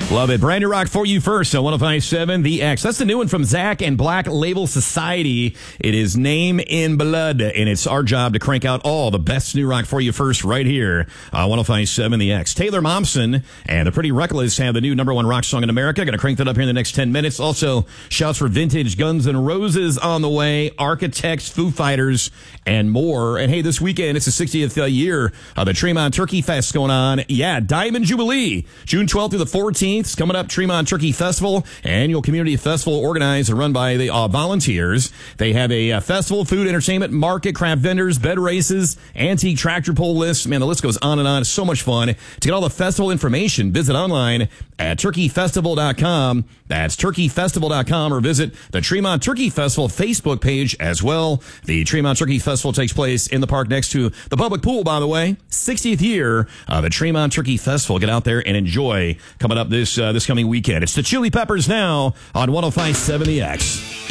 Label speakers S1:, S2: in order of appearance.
S1: Love it. Brand new rock for you first on 105.7 The X. That's the new one from Zach and Black Label Society. It is Name in Blood, and it's our job to crank out all the best new rock for you first right here on 105.7 The X. Taylor Momsen and the Pretty Reckless have the new number one rock song in America. Going to crank that up here in the next 10 minutes. Also, shouts for Vintage, Guns N' Roses on the way, Architects, Foo Fighters, and more. And hey, this weekend, it's the 60th year of the Tremont Turkey Fest going on. Yeah, Diamond Jubilee, June 12th through the 14th. It's coming up, Tremont Turkey Festival, annual community festival organized and run by the volunteers. They have a festival, food, entertainment, market, craft vendors, bed races, antique tractor pull lists. Man, the list goes on and on. It's so much fun. To get all the festival information, visit online at turkeyfestival.com. That's turkeyfestival.com, or visit the Tremont Turkey Festival Facebook page as well. The Tremont Turkey Festival takes place in the park next to the public pool, by the way. 60th year of the Tremont Turkey Festival. Get out there and enjoy coming up this coming weekend. It's the Chili Peppers now on 105.7 The X.